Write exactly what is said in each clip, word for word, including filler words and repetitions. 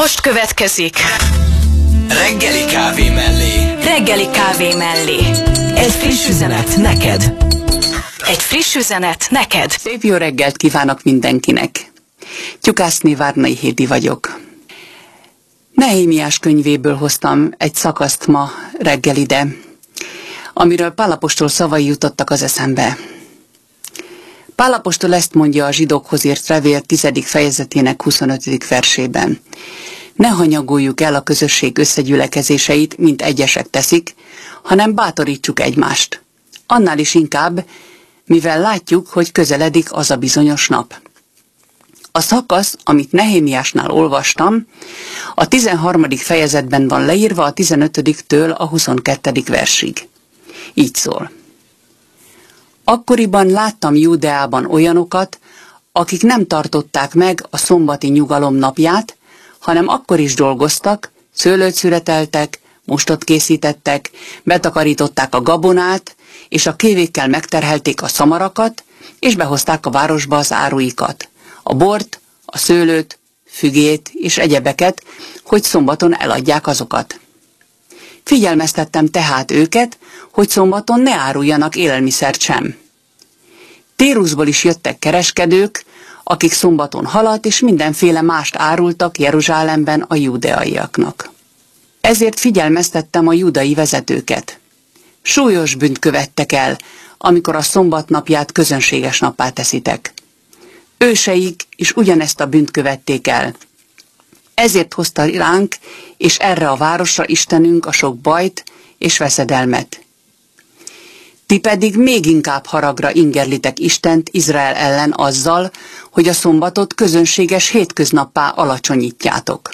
Most következik Reggeli kávé mellé. Reggeli kávé mellé. Egy friss üzenet neked. Egy friss üzenet neked. Szép jó reggelt kívánok mindenkinek. Tyukászné Várnai Hédi vagyok. Nehémiás könyvéből hoztam egy szakaszt ma reggel ide, amiről Pál apostol szavai jutottak az eszembe. Pál apostol ezt mondja a zsidókhoz írt levél tizedik fejezetének huszonötödik versében. Ne hanyagoljuk el a közösség összegyülekezéseit, mint egyesek teszik, hanem bátorítsuk egymást. Annál is inkább, mivel látjuk, hogy közeledik az a bizonyos nap. A szakasz, amit Nehémiásnál olvastam, a tizenharmadik fejezetben van leírva a tizenötödiktől a huszonkettedik versig. Így szól. Akkoriban láttam Júdeában olyanokat, akik nem tartották meg a szombati nyugalom napját, hanem akkor is dolgoztak, szőlőt szüreteltek, mustot készítettek, betakarították a gabonát, és a kévékkel megterhelték a szamarakat, és behozták a városba az áruikat, a bort, a szőlőt, fügét és egyebeket, hogy szombaton eladják azokat. Figyelmeztettem tehát őket, hogy szombaton ne áruljanak élelmiszert sem. Térusból is jöttek kereskedők, akik szombaton halat és mindenféle mást árultak Jeruzsálemben a júdeaiaknak. Ezért figyelmeztettem a júdai vezetőket. Súlyos bűnt követtek el, amikor a szombat napját közönséges nappá teszitek. Őseik is ugyanezt a bűnt követték el. Ezért hozta ránk és erre a városra Istenünk a sok bajt és veszedelmet. Ti pedig még inkább haragra ingerlitek Istent Izrael ellen azzal, hogy a szombatot közönséges hétköznappá alacsonyítjátok.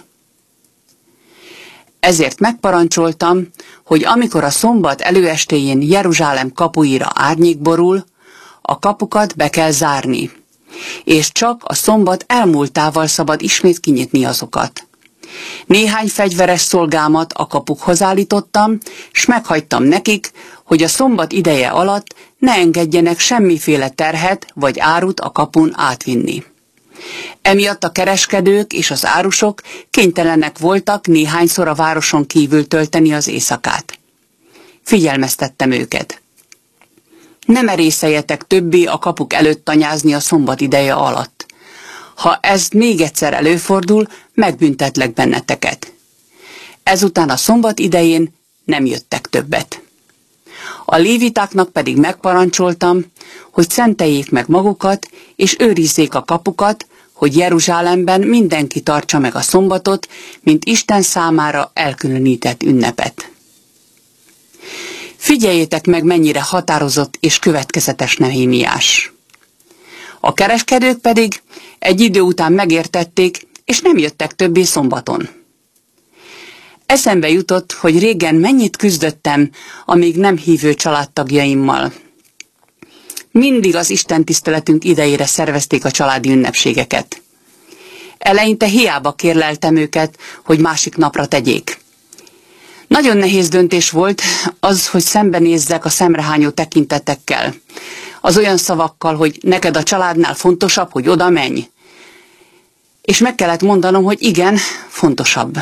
Ezért megparancsoltam, hogy amikor a szombat előestéjén Jeruzsálem kapuira árnyék borul, a kapukat be kell zárni, és csak a szombat elmúltával szabad ismét kinyitni azokat. Néhány fegyveres szolgámat a kapukhoz állítottam, s meghagytam nekik, hogy a szombat ideje alatt ne engedjenek semmiféle terhet vagy árut a kapun átvinni. Emiatt a kereskedők és az árusok kénytelenek voltak néhányszor a városon kívül tölteni az éjszakát. Figyelmeztettem őket. Ne merészeljetek többé a kapuk előtt tanyázni a szombat ideje alatt. Ha ez még egyszer előfordul, megbüntetlek benneteket. Ezután a szombat idején nem jöttek többet. A lévitáknak pedig megparancsoltam, hogy szenteljék meg magukat, és őrizzék a kapukat, hogy Jeruzsálemben mindenki tartsa meg a szombatot, mint Isten számára elkülönített ünnepet. Figyeljétek meg, mennyire határozott és következetes Nehémiás. A kereskedők pedig egy idő után megértették, és nem jöttek többé szombaton. Eszembe jutott, hogy régen mennyit küzdöttem a még nem hívő családtagjaimmal. Mindig az istentiszteletünk idejére szervezték a családi ünnepségeket. Eleinte hiába kérleltem őket, hogy másik napra tegyék. Nagyon nehéz döntés volt az, hogy szembenézzek a szemrehányó tekintetekkel, az olyan szavakkal, hogy neked a családnál fontosabb, hogy oda menj. És meg kellett mondanom, hogy igen, fontosabb.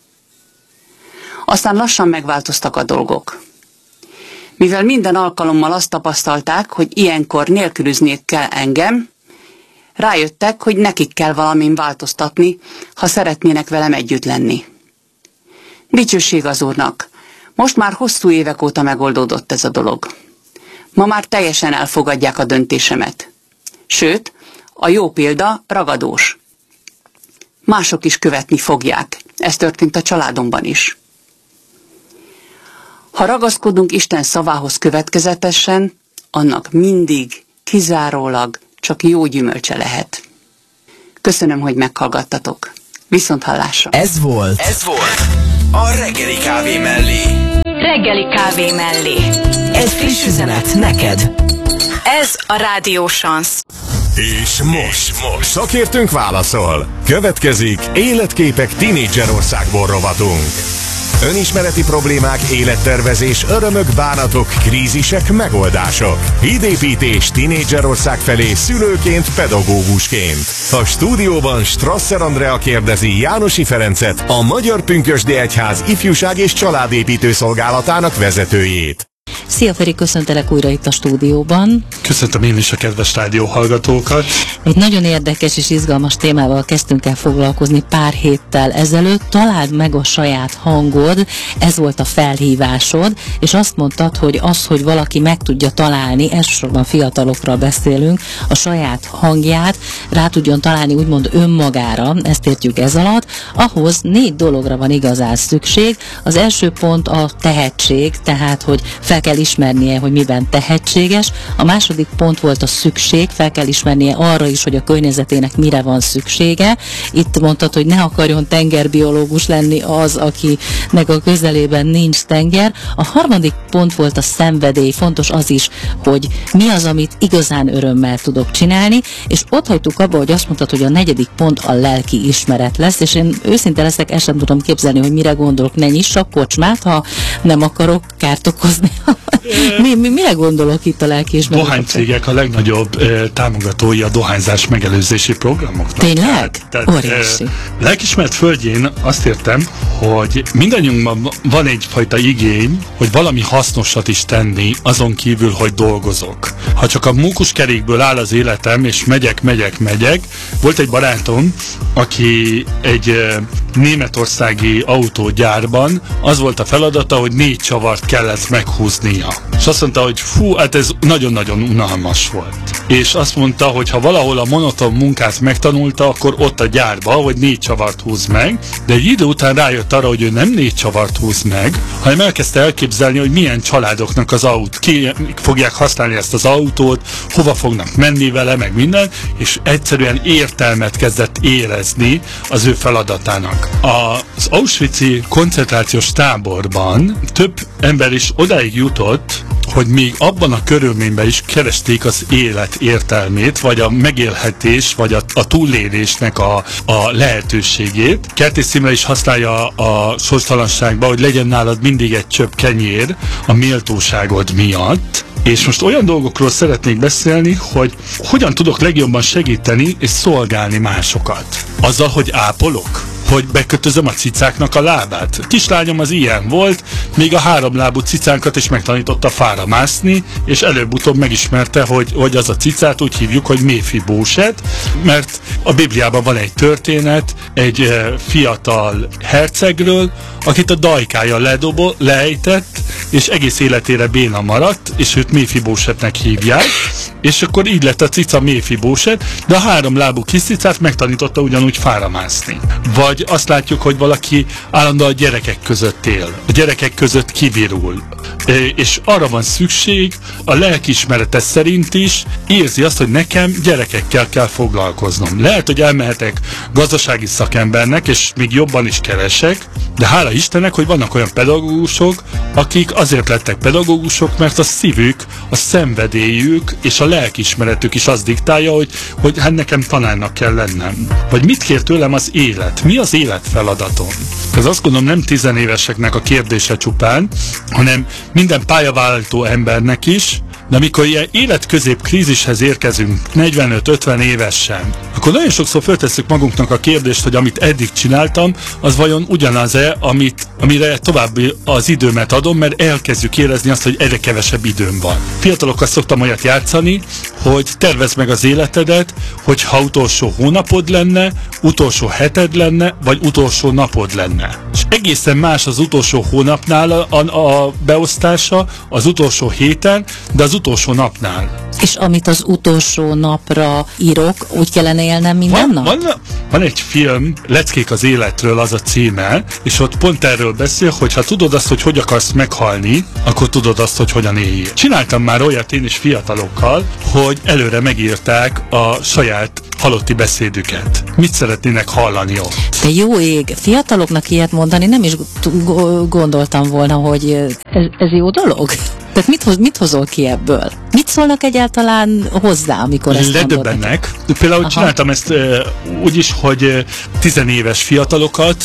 Aztán lassan megváltoztak a dolgok. Mivel minden alkalommal azt tapasztalták, hogy ilyenkor nélkülözniük kell engem, rájöttek, hogy nekik kell valamin változtatni, ha szeretnének velem együtt lenni. Dicsőség az Úrnak! Most már hosszú évek óta megoldódott ez a dolog. Ma már teljesen elfogadják a döntésemet. Sőt, a jó példa ragadós. Mások is követni fogják. Ez történt a családomban is. Ha ragaszkodunk Isten szavához következetesen, annak mindig, kizárólag csak jó gyümölcse lehet. Köszönöm, hogy meghallgattatok. Viszonthallásra. Ez volt. Ez volt a Reggeli kávé mellé. Reggeli kávé mellé. Egy friss üzenet neked. Ez a Rádió Sansz. És most, most szakértőnk válaszol. Következik Életképek Tínédzser Országból rovatunk. Önismereti problémák, élettervezés, örömök, bánatok, krízisek, megoldások. Hídépítés tínédzserország felé szülőként, pedagógusként. A stúdióban Strasser Andrea kérdezi Jánosi Ferencet, a Magyar Pünkösdi Egyház ifjúság és családépítő szolgálatának vezetőjét. Szia Feri, köszöntelek újra itt a stúdióban. Köszöntöm én is a kedves rádióhallgatókat. Egy nagyon érdekes és izgalmas témával kezdtünk el foglalkozni pár héttel ezelőtt. Találd meg a saját hangod, ez volt a felhívásod, és azt mondtad, hogy az, hogy valaki meg tudja találni, elsősorban fiatalokról beszélünk, a saját hangját, rá tudjon találni úgymond önmagára, ezt értjük ez alatt, ahhoz négy dologra van igazán szükség. Az első pont a tehetség, tehát, hogy fel kell ismernie, hogy miben tehetséges. A második pont volt a szükség, fel kell ismernie arra is, hogy a környezetének mire van szüksége. Itt mondtad, hogy ne akarjon tengerbiológus lenni az, akinek a közelében nincs tenger. A harmadik pont volt a szenvedély, fontos az is, hogy mi az, amit igazán örömmel tudok csinálni, és ott hagytuk abba, hogy azt mondtad, hogy a negyedik pont a lelki ismeret lesz, és én őszinte leszek, ezt sem tudom képzelni, hogy mire gondolok, ne nyissak kocsmát, ha nem akarok kárt okozni. mi, mi, mire gondolok itt a lelkiismeret? Dohánycégek a legnagyobb e, támogatói a dohányzás megelőzési programoknak. Tényleg? Tehát, tehát, óriási. E, lelkiismeret földjén azt értem, hogy mindannyiunkban van egyfajta igény, hogy valami hasznosat is tenni, azon kívül, hogy dolgozok. Ha csak a mókuskerékből áll az életem, és megyek, megyek, megyek. Volt egy barátom, aki egy e, németországi autógyárban az volt a feladata, hogy négy csavart kellett meghúznia. És azt mondta, hogy fú, hát ez nagyon-nagyon unalmas volt. És azt mondta, hogy ha valahol a monoton munkát megtanulta, akkor ott a gyárba, hogy négy csavart húz meg, de egy idő után rájött arra, hogy ő nem négy csavart húz meg, hanem elkezdte elképzelni, hogy milyen családoknak az autó, ki fogják használni ezt az autót, hova fognak menni vele, meg minden, és egyszerűen értelmet kezdett érezni az ő feladatának. Az Auschwitz-i koncentrációs táborban több ember is odáig jutott, hogy még abban a körülményben is keresték az élet értelmét, vagy a megélhetés, vagy a, a túlélésnek a, a lehetőségét. Kertész Imre is használja a sorstalanságban, hogy legyen nálad mindig egy csöpp kenyér a méltóságod miatt. És most olyan dolgokról szeretnék beszélni, hogy hogyan tudok legjobban segíteni és szolgálni másokat. Azzal, hogy ápolok? Hogy bekötözöm a cicáknak a lábát. Kislányom az ilyen volt, még a háromlábú cicánkat is megtanította fára mászni, és előbb-utóbb megismerte, hogy, hogy az a cicát úgy hívjuk, hogy Méfibóset, mert a Bibliában van egy történet egy e, fiatal hercegről, akit a dajkája ledobol, lejtett, és egész életére béna maradt, és őt Méfibósetnek hívják, és akkor így lett a cica Méfibóset, de a háromlábú kis cicát megtanította ugyanúgy fára mászni. Vagy azt látjuk, hogy valaki állandóan a gyerekek között él, a gyerekek között kivirul, és arra van szükség, a lelkiismerete szerint is érzi azt, hogy nekem gyerekekkel kell foglalkoznom. Lehet, hogy elmehetek gazdasági szakembernek, és még jobban is keresek, de hála Istennek, hogy vannak olyan pedagógusok, akik azért lettek pedagógusok, mert a szívük, a szenvedélyük és a lelkiismeretük is azt diktálja, hogy, hogy hát nekem tanárnak kell lennem. Vagy mit kér tőlem az élet? Mi az életfeladatom? Ez azt gondolom nem tizenéveseknek a kérdése csupán, hanem minden pályaváltó embernek is, de amikor ilyen életközép krízishez érkezünk negyvenöt-ötven évesen, akkor nagyon sokszor föltesszük magunknak a kérdést, hogy amit eddig csináltam, az vajon ugyanaz-e, amit, amire további az időmet adom, mert elkezdjük érezni azt, hogy egyre kevesebb időm van. Fiatalokkal szoktam olyat játszani, hogy tervezd meg az életedet, hogy ha utolsó hónapod lenne, utolsó heted lenne, vagy utolsó napod lenne. És egészen más az utolsó hónapnál a, a, a beosztása, az utolsó héten, de az utolsó napnál. És amit az utolsó napra írok, úgy kellene élnem minden van, nap? Van, van egy film, Leckék az életről, az a címe, és ott pont erről beszél, hogy ha tudod azt, hogy hogy akarsz meghalni, akkor tudod azt, hogy hogyan éljél. Csináltam már olyat én is fiatalokkal, hogy előre megírták a saját halotti beszédüket. Mit szeretnének hallani ott? De jó ég, fiataloknak ilyet mondani nem is gondoltam volna, hogy ez, ez jó dolog. Tehát mit, hoz, mit hozol ki ebből? Mit szólnak egyáltalán hozzá, amikor ezt ledöbbennek. Például Aha. csináltam ezt uh, úgy is, hogy uh, tizenéves fiatalokat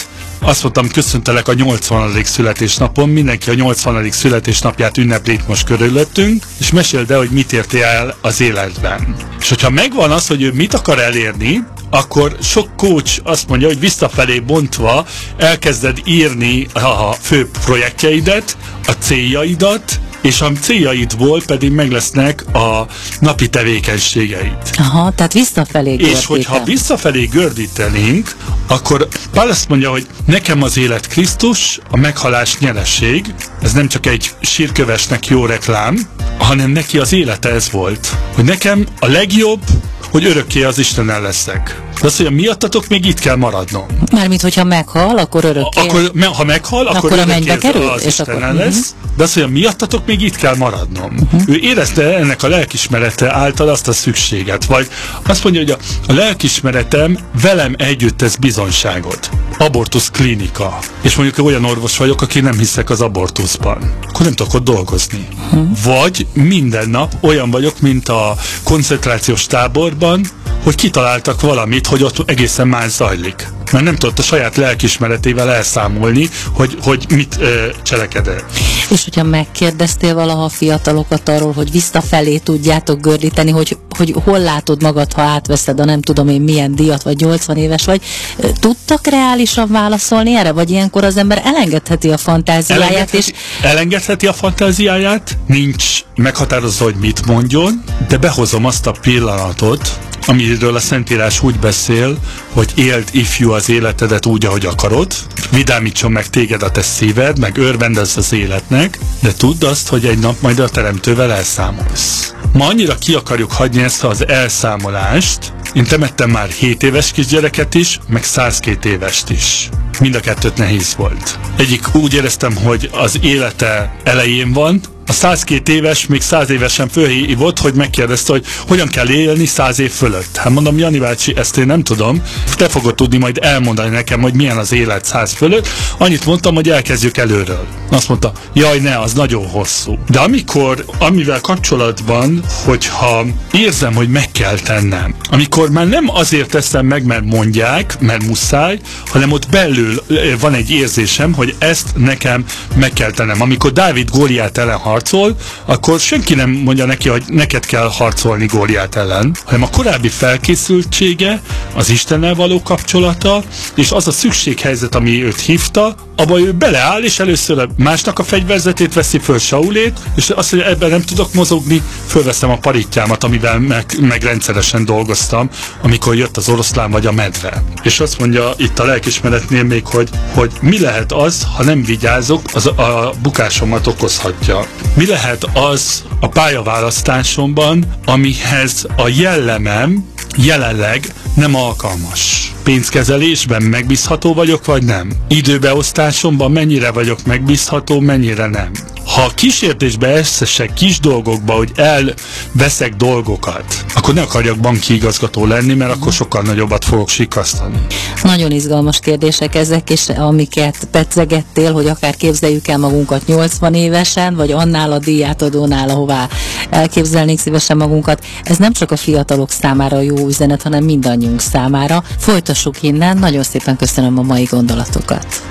azt mondtam, köszöntelek a nyolcvanadik születésnapon, mindenki a nyolcvanadik születésnapját ünnepli itt most körülöttünk, és meséld el, hogy mit értél el az életben. És hogyha megvan az, hogy ő mit akar elérni, akkor sok coach azt mondja, hogy visszafelé bontva elkezded írni a fő projektjeidet, a céljaidat, és a céljaidból pedig meg lesznek a napi tevékenységeid. Aha, tehát visszafelé gördítem. És hogyha visszafelé gördítenénk, akkor Pál azt mondja, hogy nekem az élet Krisztus, a meghalás nyereség, ez nem csak egy sírkövesnek jó reklám, hanem neki az élete ez volt. Hogy nekem a legjobb, hogy örökké az Istennel leszek. De azt mondja, miattatok még itt kell maradnom. Mármint, hogyha meghal, akkor örökké. Akkor, ha meghal, akkor, akkor örökké kerül, az és Istennel akkor, lesz. uh-huh. De azt mondja, miattatok még itt kell maradnom. Uh-huh. Ő érezte ennek a lelkismerete által azt a szükséget. Vagy azt mondja, hogy a, a lelkismeretem velem együtt tesz bizonyságot. Abortusz klinika. És mondjuk olyan orvos vagyok, aki nem hiszek az abortuszban. Akkor nem tudok ott dolgozni. Uh-huh. Vagy minden nap olyan vagyok, mint a koncentrációs táborban, hogy kitaláltak valamit, hogy ott egészen más zajlik. Mert nem tudott a saját lelkismeretével elszámolni, hogy, hogy mit ö, cselekedett. És hogyha megkérdeztél valaha a fiatalokat arról, hogy visszafelé tudjátok gördíteni, hogy, hogy hol látod magad, ha átveszed a nem tudom én milyen díjat, vagy nyolcvan éves vagy, tudtak reálisan válaszolni erre? Vagy ilyenkor az ember elengedheti a fantáziáját? Elengedheti, és... elengedheti a fantáziáját, nincs meghatározva, hogy mit mondjon, de behozom azt a pillanatot, amiről a Szentírás úgy beszél, hogy éld ifjú az életedet úgy, ahogy akarod, vidámítson meg téged a te szíved, meg örvendezz az életnek, de tudd azt, hogy egy nap majd a Teremtővel elszámolsz. Ma annyira ki akarjuk hagyni ezt az elszámolást. Én temettem már hét éves kisgyereket is, meg százkét évest is. Mind a kettőt nehéz volt. Egyik úgy éreztem, hogy az élete elején van, a százkét éves, még száz évesen fölhívott, hogy megkérdezte, hogy hogyan kell élni száz év fölött. Hát mondom, Jani bácsi, ezt én nem tudom. Te fogod tudni majd elmondani nekem, hogy milyen az élet száz fölött. Annyit mondtam, hogy elkezdjük előről. Azt mondta, jaj ne, az nagyon hosszú. De amikor, amivel kapcsolatban, hogyha érzem, hogy meg kell tennem, amikor már nem azért teszem meg, mert mondják, mert muszáj, hanem ott belül van egy érzésem, hogy ezt nekem meg kell tennem. Amikor Dávid Góliát ellen harcol, akkor senki nem mondja neki, hogy neked kell harcolni Góliát ellen, hanem a korábbi felkészültsége, az Istennel való kapcsolata, és az a szükséghelyzet, ami őt hívta, abba ő beleáll, és először másnak a fegyverzetét veszi föl, Saulét, és azt mondja, ebben nem tudok mozogni, fölveszem a parittyámat, amivel meg, meg rendszeresen dolgoztam, amikor jött az oroszlán vagy a medve. És azt mondja itt a lelkismeretnél még, hogy, hogy mi lehet az, ha nem vigyázok, az a bukásomat okozhatja. Mi lehet az a pályaválasztásomban, amihez a jellemem jelenleg nem alkalmas? Pénzkezelésben megbízható vagyok, vagy nem? Időbeosztásomban mennyire vagyok megbízható, mennyire nem? Ha kísértésbe eszesek kis dolgokba, hogy elveszek dolgokat, akkor ne akarjak banki igazgató lenni, mert akkor sokkal nagyobbat fogok sikasztani. Nagyon izgalmas kérdések ezek, és amiket pedzegettél, hogy akár képzeljük el magunkat nyolcvan évesen, vagy annál a díjátadónál, ahová elképzelnénk szívesen magunkat. Ez nem csak a fiatalok számára jó üzenet, hanem mindannyiunk számára. Folytassuk innen, nagyon szépen köszönöm a mai gondolatokat.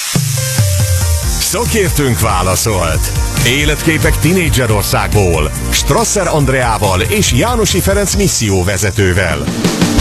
Szakértőnk válaszolt. Életképek Tinédzserországból. Strasser Andreával és Jánosi Ferenc misszióvezetővel.